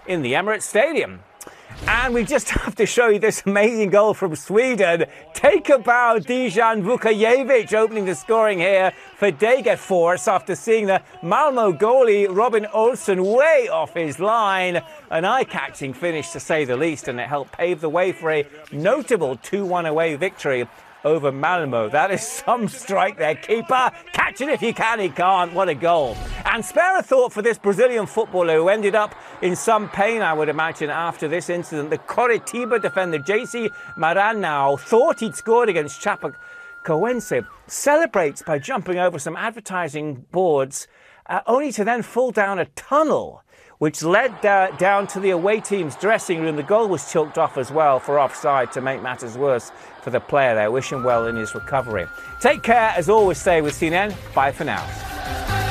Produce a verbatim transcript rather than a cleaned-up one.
in the Emirates Stadium. And we just have to show you this amazing goal from Sweden. Take a bow, Dejan Vukajevic opening the scoring here for Degerfors after seeing the Malmo goalie Robin Olsen way off his line. An eye-catching finish to say the least, and it helped pave the way for a notable two one away victory over Malmo. That is some strike there. Keeper, catch it if you can, he can't. What a goal. And spare a thought for this Brazilian footballer who ended up in some pain, I would imagine, after this incident. The Coritiba defender, J C Maranhão, thought he'd scored against Chapecoense, celebrates by jumping over some advertising boards, uh, only to then fall down a tunnel, which led uh, down to the away team's dressing room. The goal was chalked off as well for offside to make matters worse for the player there. Wish him well in his recovery. Take care, as always, stay with C N N. Bye for now.